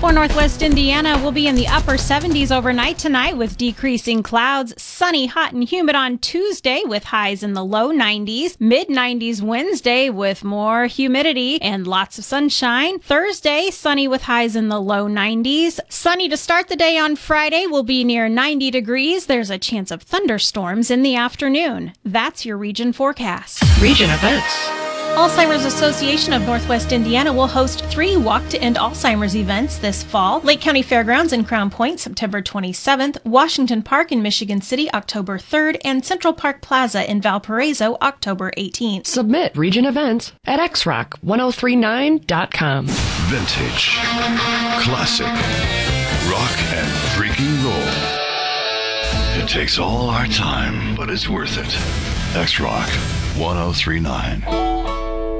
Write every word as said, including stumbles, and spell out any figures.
For Northwest Indiana, we'll be in the upper seventies overnight tonight with decreasing clouds. Sunny, hot, and humid on Tuesday with highs in the low nineties. mid nineties Wednesday with more humidity and lots of sunshine. Thursday, sunny with highs in the low nineties. Sunny to start the day on Friday will be near ninety degrees. There's a chance of thunderstorms in the afternoon. That's your region forecast. Region events. Alzheimer's Association of Northwest Indiana will host three Walk to End Alzheimer's events this fall. Lake County Fairgrounds in Crown Point, September twenty-seventh, Washington Park in Michigan City, October third, and Central Park Plaza in Valparaiso, October eighteenth. Submit region events at x rock ten thirty-nine dot com. Vintage, classic, rock, and freaking roll. It takes all our time, but it's worth it. X Rock ten thirty-nine.